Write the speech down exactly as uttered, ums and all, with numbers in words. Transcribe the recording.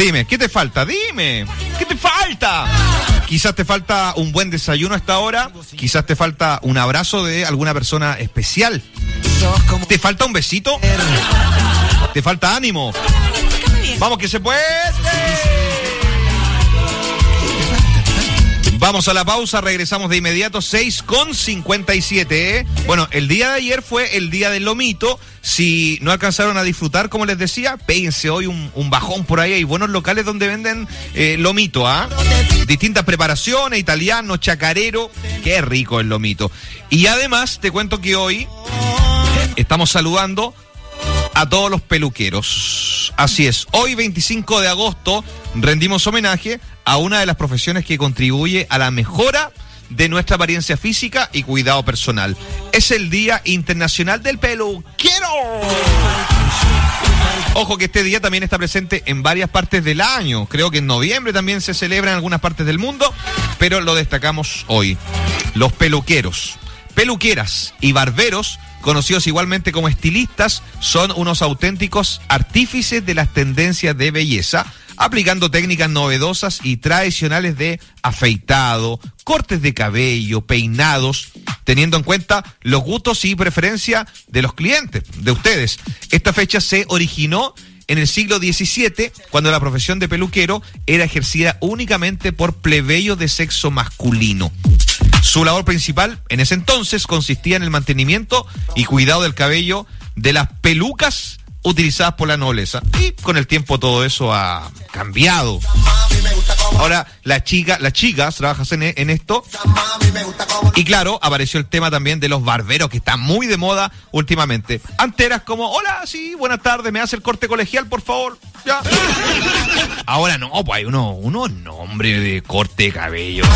Dime, ¿qué te falta? Dime, ¿qué te falta? Quizás te falta un buen desayuno a esta hora, quizás te falta un abrazo de alguna persona especial. ¿Te falta un besito? ¿Te falta ánimo? ¡Vamos que se puede! Vamos a la pausa, regresamos de inmediato, seis con cincuenta y siete, ¿eh? Bueno, el día de ayer fue el día del lomito. Si no alcanzaron a disfrutar, como les decía, péguense hoy un, un bajón por ahí. Hay buenos locales donde venden eh, lomito, ¿ah? ¿eh? Distintas preparaciones, italiano, chacarero. Qué rico el lomito. Y además, te cuento que hoy estamos saludando a todos los peluqueros. Así es, hoy veinticinco de agosto rendimos homenaje a una de las profesiones que contribuye a la mejora de nuestra apariencia física y cuidado personal. Es el Día Internacional del Peluquero. Ojo que este día también está presente en varias partes del año. Creo que en noviembre también se celebra en algunas partes del mundo, pero lo destacamos hoy. Los peluqueros, peluqueras y barberos, conocidos igualmente como estilistas, son unos auténticos artífices de las tendencias de belleza, aplicando técnicas novedosas y tradicionales de afeitado, cortes de cabello, peinados, teniendo en cuenta los gustos y preferencias de los clientes, de ustedes. Esta fecha se originó en el siglo diecisiete, cuando la profesión de peluquero era ejercida únicamente por plebeyos de sexo masculino. Su labor principal en ese entonces consistía en el mantenimiento y cuidado del cabello de las pelucas utilizadas por la nobleza. Y con el tiempo todo eso ha cambiado. Ahora la chica, las chicas trabajan en, en esto. Y claro, apareció el tema también de los barberos, que está muy de moda últimamente. Antes eras como, hola, sí, buenas tardes, ¿me hace el corte colegial, por favor? Ya. Ahora no, pues hay unos uno nombres de corte de cabello.